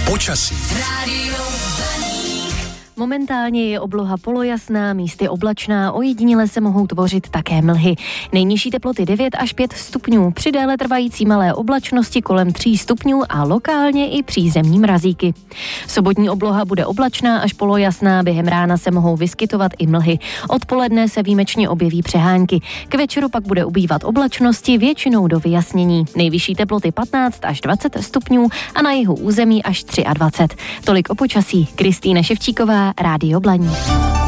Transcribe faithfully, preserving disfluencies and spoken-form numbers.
Počasí. Momentálně je obloha polojasná, místy oblačná, ojediněle se mohou tvořit také mlhy. Nejnižší teploty devět až pět stupňů, při déle trvající malé oblačnosti kolem tří stupňů a lokálně i přízemní mrazíky. Sobotní obloha bude oblačná až polojasná, během rána se mohou vyskytovat i mlhy. Odpoledne se výjimečně objeví přehánky. K večeru pak bude ubývat oblačnosti, většinou do vyjasnění. Nejvyšší teploty patnáct až dvacet stupňů a na jihu území až dvacet tři. Tolik o počasí. Kristýna Ševčíková, Rádio Blaník.